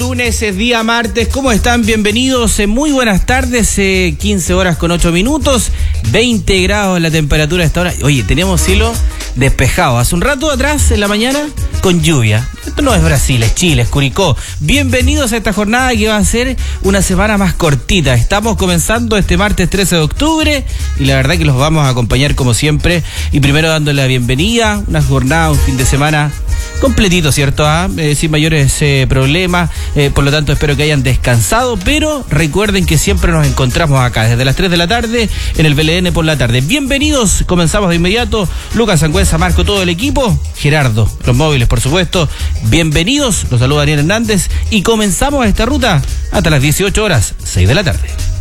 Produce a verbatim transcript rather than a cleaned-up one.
lunes, es día martes. ¿Cómo están? Bienvenidos. Eh, muy buenas tardes. Eh, quince horas con ocho minutos. veinte grados la temperatura a esta hora. Oye, tenemos cielo despejado. Hace un rato atrás, en la mañana, con lluvia. Esto no es Brasil, es Chile, es Curicó. Bienvenidos a esta jornada que va a ser una semana más cortita. Estamos comenzando este martes trece de octubre y la verdad que los vamos a acompañar como siempre. Y primero dándole la bienvenida, una jornada, un fin de semana completito, ¿cierto? ¿Ah? Eh, sin mayores eh, problemas, eh, por lo tanto espero que hayan descansado, pero recuerden que siempre nos encontramos acá desde las tres de la tarde en el B L N por la tarde. Bienvenidos, comenzamos de inmediato. Lucas Sangüesa, Marco, todo el equipo, Gerardo, los móviles por supuesto. Bienvenidos, los saluda Daniel Hernández y comenzamos esta ruta hasta las dieciocho horas, seis de la tarde.